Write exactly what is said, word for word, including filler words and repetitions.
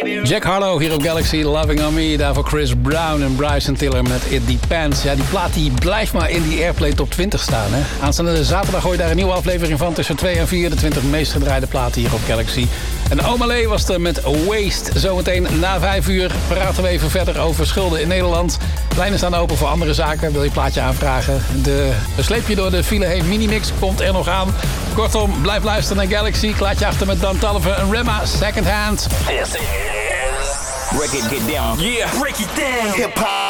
Jack Harlow hier op Galaxy, Loving On Me. Daarvoor Chris Brown en Bryson Tiller met It Depends. Ja, die plaat die blijft maar in die Airplay Top twintig staan. Hè? Aanstaande zaterdag gooi je daar een nieuwe aflevering van tussen twee en vier. De twintig meest gedraaide platen hier op Galaxy. En Omalé was er met Waste. Zometeen na vijf uur praten we even verder over schulden in Nederland. Lijnen staan open voor andere zaken. Wil je plaatje aanvragen? De sleepje door de file heen minimix komt er nog aan. Kortom, blijf luisteren naar Galaxy. Klaatje achter met Dan Tolliver en Remma, Second Hand. This is... Break it, get down. Yeah, break it down. Hip-hop.